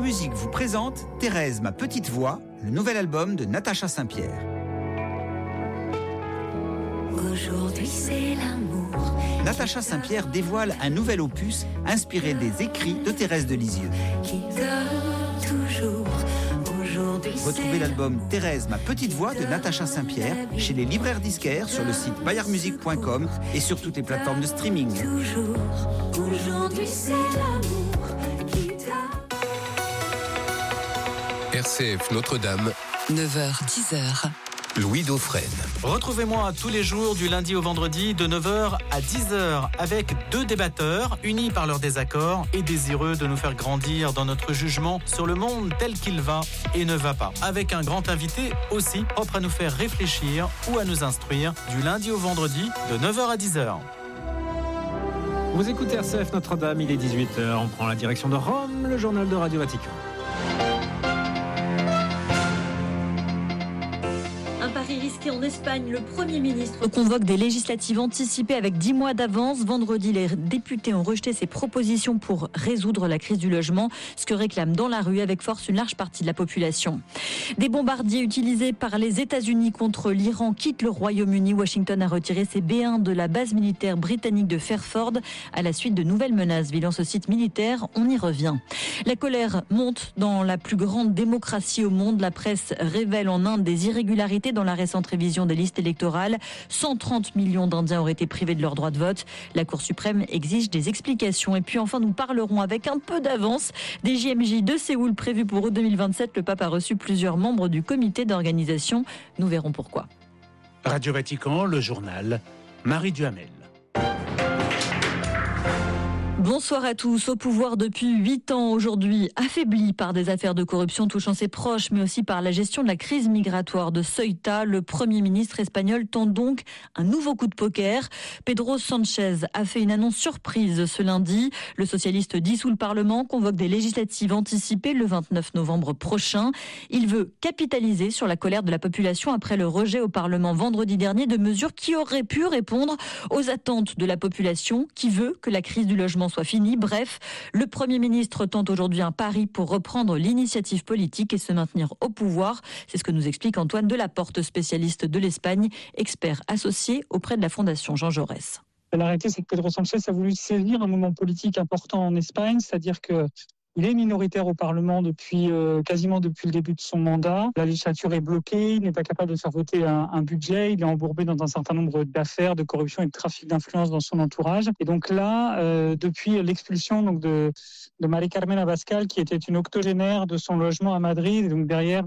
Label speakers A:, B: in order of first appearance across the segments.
A: Musique vous présente Thérèse, ma petite voix, le nouvel album de Natacha Saint-Pierre.
B: Aujourd'hui c'est l'amour.
A: Natacha Saint-Pierre dévoile un nouvel opus inspiré des écrits de Thérèse de Lisieux.
B: Qui donne toujours. Aujourd'hui
A: Retrouvez l'album Thérèse, ma petite voix de Natacha Saint-Pierre chez les libraires disquaires, sur le site bayardmusique.com et sur toutes les plateformes de streaming.
B: toujours. Aujourd'hui c'est l'amour qui donne.
C: RCF Notre-Dame,
D: 9h-10h.
C: Louis Dauphren.
E: Retrouvez-moi tous les jours du lundi au vendredi de 9h à 10h avec deux débatteurs unis par leur désaccord et désireux de nous faire grandir dans notre jugement sur le monde tel qu'il va et ne va pas. Avec un grand invité aussi propre à nous faire réfléchir ou à nous instruire du lundi au vendredi de 9h à 10h.
F: Vous écoutez RCF Notre-Dame, il est 18h, on prend la direction de Rome, le journal de Radio Vatican.
G: Un pari risqué en Espagne, le Premier ministre convoque des législatives anticipées avec 10 mois d'avance. Vendredi, les députés ont rejeté ces propositions pour résoudre la crise du logement, ce que réclame dans la rue avec force une large partie de la population. Des bombardiers utilisés par les États-Unis contre l'Iran quittent le Royaume-Uni. Washington a retiré ses B-1 de la base militaire britannique de Fairford à la suite de nouvelles menaces visant ce site militaire. On y revient. La colère monte dans la plus grande démocratie au monde. La presse révèle en Inde des irrégularités dans la récente révision des listes électorales. 130 millions d'Indiens auraient été privés de leur droit de vote. La Cour suprême exige des explications. Et puis enfin, nous parlerons avec un peu d'avance des JMJ de Séoul prévus pour août 2027. Le pape a reçu plusieurs membres du comité d'organisation. Nous verrons pourquoi.
H: Radio Vatican, le journal, Marie Duhamel.
G: Bonsoir à tous. Au pouvoir depuis 8 ans aujourd'hui, affaibli par des affaires de corruption touchant ses proches, mais aussi par la gestion de la crise migratoire de Ceuta, le Premier ministre espagnol tente donc un nouveau coup de poker. Pedro Sánchez a fait une annonce surprise ce lundi. Le socialiste dissout le Parlement, convoque des législatives anticipées le 29 novembre prochain. Il veut capitaliser sur la colère de la population après le rejet au Parlement vendredi dernier de mesures qui auraient pu répondre aux attentes de la population qui veut que la crise du logement soit finie. Bref, le Premier ministre tente aujourd'hui un pari pour reprendre l'initiative politique et se maintenir au pouvoir. C'est ce que nous explique Antoine Delaporte, spécialiste de l'Espagne, expert associé auprès de la Fondation Jean Jaurès.
I: La réalité, c'est que Pedro Sánchez a voulu saisir un moment politique important en Espagne, c'est-à-dire que il est minoritaire au Parlement quasiment depuis le début de son mandat. La législature est bloquée, il n'est pas capable de faire voter un budget, il est embourbé dans un certain nombre d'affaires de corruption et de trafic d'influence dans son entourage. Et donc là, depuis l'expulsion de María Carmen Abascal, qui était une octogénaire de son logement à Madrid, et donc derrière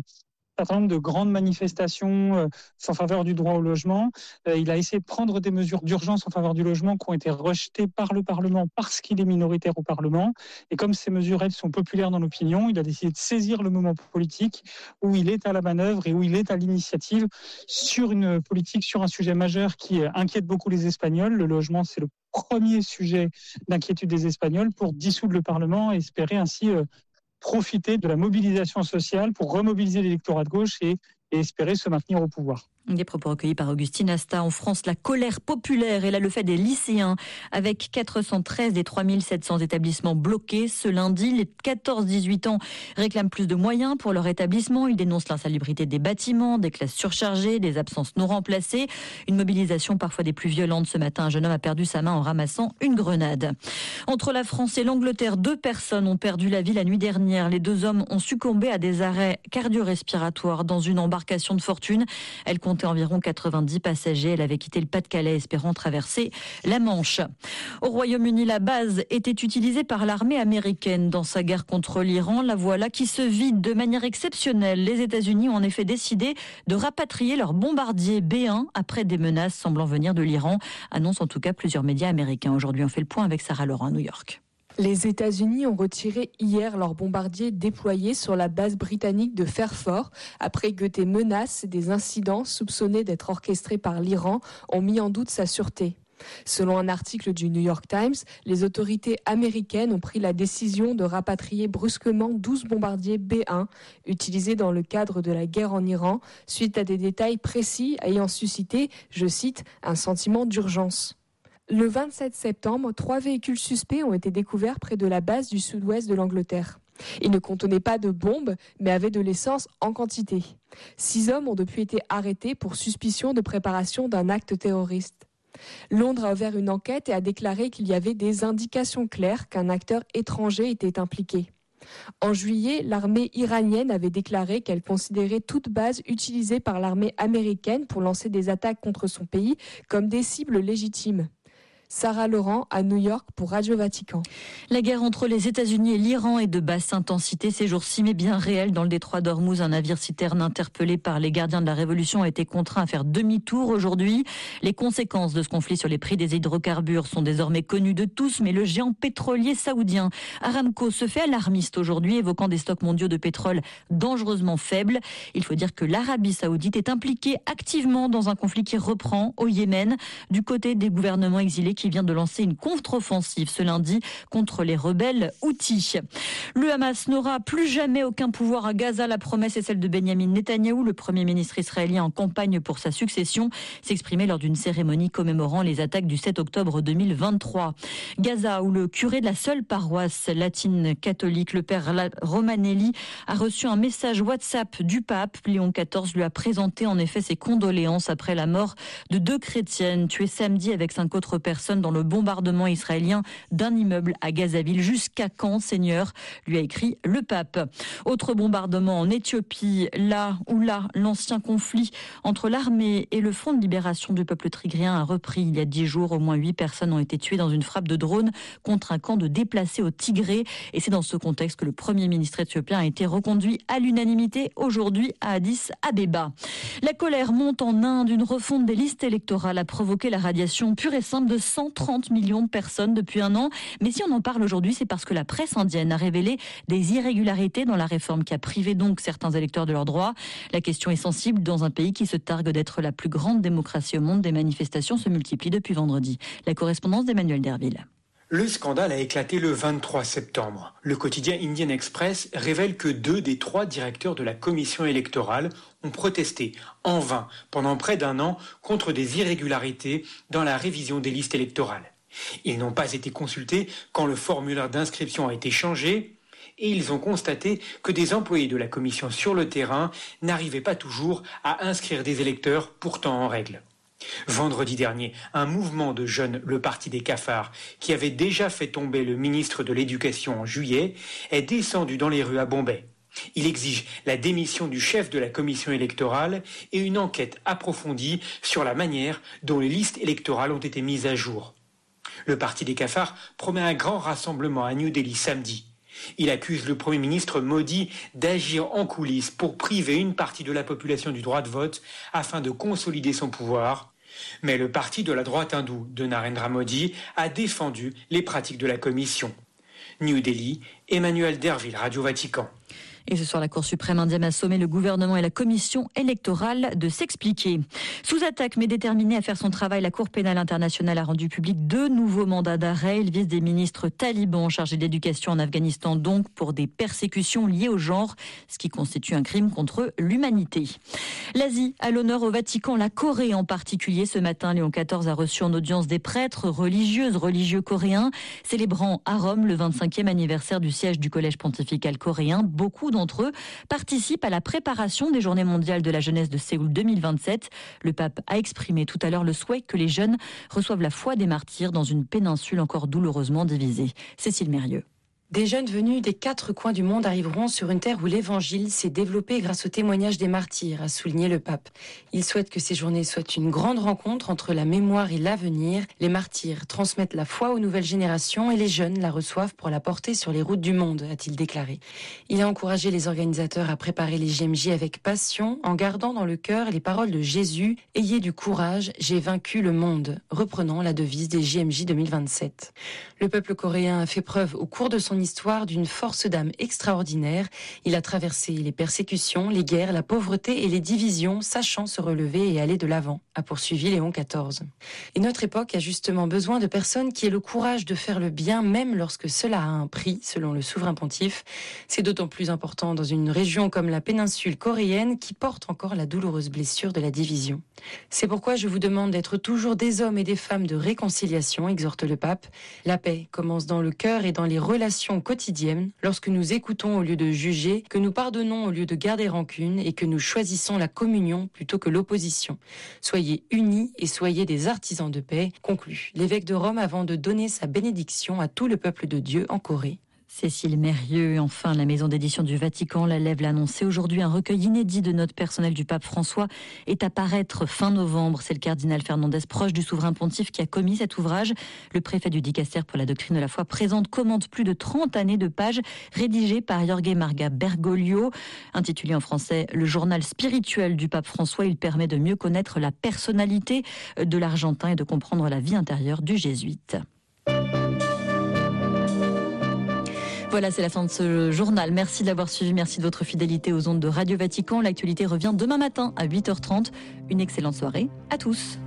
I: un certain nombre de grandes manifestations en faveur du droit au logement. Il a essayé de prendre des mesures d'urgence en faveur du logement qui ont été rejetées par le Parlement parce qu'il est minoritaire au Parlement. Et comme ces mesures, elles, sont populaires dans l'opinion, il a décidé de saisir le moment politique où il est à la manœuvre et où il est à l'initiative sur une politique, sur un sujet majeur qui inquiète beaucoup les Espagnols. Le logement, c'est le premier sujet d'inquiétude des Espagnols, pour dissoudre le Parlement et espérer ainsi profiter de la mobilisation sociale pour remobiliser l'électorat de gauche et espérer se maintenir au pouvoir.
G: Des propos recueillis par Augustine Asta. En France, la colère populaire est là le fait des lycéens, avec 413 des 3700 établissements bloqués ce lundi. Les 14-18 ans réclament plus de moyens pour leur établissement. Ils dénoncent l'insalubrité des bâtiments, des classes surchargées, des absences non remplacées. Une mobilisation parfois des plus violentes. Ce matin, un jeune homme a perdu sa main en ramassant une grenade. Entre la France et l'Angleterre, 2 personnes ont perdu la vie la nuit dernière. Les 2 hommes ont succombé à des arrêts cardio-respiratoires dans une embarcation de fortune. Elle comptait environ 90 passagers. Elle avait quitté le Pas-de-Calais espérant traverser la Manche. Au Royaume-Uni, la base était utilisée par l'armée américaine dans sa guerre contre l'Iran. La voilà qui se vide de manière exceptionnelle. Les États-Unis ont en effet décidé de rapatrier leurs bombardiers B-1 après des menaces semblant venir de l'Iran. Annonce en tout cas plusieurs médias américains. Aujourd'hui, on fait le point avec Sarah Laurent à New York.
J: Les États-Unis ont retiré hier leurs bombardiers déployés sur la base britannique de Fairford après que des menaces et des incidents soupçonnés d'être orchestrés par l'Iran ont mis en doute sa sûreté. Selon un article du New York Times, les autorités américaines ont pris la décision de rapatrier brusquement 12 bombardiers B-1 utilisés dans le cadre de la guerre en Iran, suite à des détails précis ayant suscité, je cite, un sentiment d'urgence. Le 27 septembre, 3 véhicules suspects ont été découverts près de la base du sud-ouest de l'Angleterre. Il ne contenait pas de bombes, mais avait de l'essence en quantité. 6 hommes ont depuis été arrêtés pour suspicion de préparation d'un acte terroriste. Londres a ouvert une enquête et a déclaré qu'il y avait des indications claires qu'un acteur étranger était impliqué. En juillet, l'armée iranienne avait déclaré qu'elle considérait toute base utilisée par l'armée américaine pour lancer des attaques contre son pays comme des cibles légitimes. Sarah Laurent à New York pour Radio Vatican.
G: La guerre entre les États-Unis et l'Iran est de basse intensité ces jours-ci, mais bien réelle. Dans le détroit d'Ormuz, un navire-citerne interpellé par les gardiens de la Révolution a été contraint à faire demi-tour aujourd'hui. Les conséquences de ce conflit sur les prix des hydrocarbures sont désormais connues de tous, mais le géant pétrolier saoudien Aramco se fait alarmiste aujourd'hui, évoquant des stocks mondiaux de pétrole dangereusement faibles. Il faut dire que l'Arabie saoudite est impliquée activement dans un conflit qui reprend au Yémen, du côté des gouvernements exilés qui vient de lancer une contre-offensive ce lundi contre les rebelles houthis. Le Hamas n'aura plus jamais aucun pouvoir à Gaza. La promesse est celle de Benyamin Netanyahou, le premier ministre israélien en campagne pour sa succession, s'exprimait lors d'une cérémonie commémorant les attaques du 7 octobre 2023. Gaza, où le curé de la seule paroisse latine catholique, le père Romanelli, a reçu un message WhatsApp du pape. Léon XIV lui a présenté en effet ses condoléances après la mort de 2 chrétiennes tuées samedi avec 5 autres personnes dans le bombardement israélien d'un immeuble à Gazaville. Jusqu'à quand, Seigneur, lui a écrit le pape. Autre bombardement en Éthiopie, là où l'ancien conflit entre l'armée et le Front de libération du peuple tigrien a repris il y a 10 jours. Au moins 8 personnes ont été tuées dans une frappe de drone contre un camp de déplacés au Tigré. Et c'est dans ce contexte que le Premier ministre éthiopien a été reconduit à l'unanimité aujourd'hui à Addis Abeba. La colère monte en Inde. Une refonte des listes électorales a provoqué la radiation pure et simple de 130 millions de personnes depuis un an. Mais si on en parle aujourd'hui, c'est parce que la presse indienne a révélé des irrégularités dans la réforme qui a privé donc certains électeurs de leurs droits. La question est sensible dans un pays qui se targue d'être la plus grande démocratie au monde. Des manifestations se multiplient depuis vendredi. La correspondance d'Emmanuel Derville.
K: Le scandale a éclaté le 23 septembre. Le quotidien Indian Express révèle que 2 des 3 directeurs de la commission électorale ont protesté en vain pendant près d'1 an contre des irrégularités dans la révision des listes électorales. Ils n'ont pas été consultés quand le formulaire d'inscription a été changé et ils ont constaté que des employés de la commission sur le terrain n'arrivaient pas toujours à inscrire des électeurs pourtant en règle. Vendredi dernier, un mouvement de jeunes, le Parti des cafards, qui avait déjà fait tomber le ministre de l'Éducation en juillet, est descendu dans les rues à Bombay. Il exige la démission du chef de la commission électorale et une enquête approfondie sur la manière dont les listes électorales ont été mises à jour. Le Parti des cafards promet un grand rassemblement à New Delhi samedi. Il accuse le Premier ministre Modi d'agir en coulisses pour priver une partie de la population du droit de vote afin de consolider son pouvoir. Mais le parti de la droite hindoue de Narendra Modi a défendu les pratiques de la commission. New Delhi, Emmanuel Derville, Radio Vatican.
G: Et ce soir, la Cour suprême indienne a sommé le gouvernement et la commission électorale de s'expliquer. Sous attaque, mais déterminée à faire son travail, la Cour pénale internationale a rendu public 2 nouveaux mandats d'arrêt. Ils visent des ministres talibans chargés de l'éducation en Afghanistan, donc pour des persécutions liées au genre, ce qui constitue un crime contre l'humanité. L'Asie à l'honneur au Vatican, la Corée en particulier. Ce matin, Léon XIV a reçu en audience des prêtres religieux coréens, célébrant à Rome le 25e anniversaire du siège du Collège pontifical coréen. Beaucoup d'entre eux participent à la préparation des Journées mondiales de la jeunesse de Séoul 2027. Le pape a exprimé tout à l'heure le souhait que les jeunes reçoivent la foi des martyrs dans une péninsule encore douloureusement divisée. Cécile Mérieux.
L: Des jeunes venus des 4 coins du monde arriveront sur une terre où l'évangile s'est développé grâce au témoignage des martyrs, a souligné le pape. Il souhaite que ces journées soient une grande rencontre entre la mémoire et l'avenir. Les martyrs transmettent la foi aux nouvelles générations et les jeunes la reçoivent pour la porter sur les routes du monde, a-t-il déclaré. Il a encouragé les organisateurs à préparer les JMJ avec passion, en gardant dans le cœur les paroles de Jésus « Ayez du courage, j'ai vaincu le monde », reprenant la devise des JMJ 2027. Le peuple coréen a fait preuve au cours de son histoire d'une force d'âme extraordinaire. Il a traversé les persécutions, les guerres, la pauvreté et les divisions, sachant se relever et aller de l'avant, a poursuivi Léon XIV. Et notre époque a justement besoin de personnes qui aient le courage de faire le bien, même lorsque cela a un prix, selon le souverain pontife. C'est d'autant plus important dans une région comme la péninsule coréenne qui porte encore la douloureuse blessure de la division. C'est pourquoi je vous demande d'être toujours des hommes et des femmes de réconciliation, exhorte le pape. La paix commence dans le cœur et dans les relations action quotidienne, lorsque nous écoutons au lieu de juger, que nous pardonnons au lieu de garder rancune et que nous choisissons la communion plutôt que l'opposition. Soyez unis et soyez des artisans de paix, conclut l'évêque de Rome avant de donner sa bénédiction à tout le peuple de Dieu en Corée.
G: Cécile Mérieux, enfin, la maison d'édition du Vatican, la Lève l'a annoncé aujourd'hui. Un recueil inédit de notes personnelles du pape François est à paraître fin novembre. C'est le cardinal Fernandez, proche du souverain pontife, qui a commis cet ouvrage. Le préfet du Dicaster pour la doctrine de la foi commente plus de 30 années de pages rédigées par Jorge Marga Bergoglio. Intitulé en français « Le journal spirituel du pape François », il permet de mieux connaître la personnalité de l'Argentin et de comprendre la vie intérieure du jésuite. Voilà, c'est la fin de ce journal. Merci de l'avoir suivi, merci de votre fidélité aux ondes de Radio Vatican. L'actualité revient demain matin à 8h30. Une excellente soirée à tous.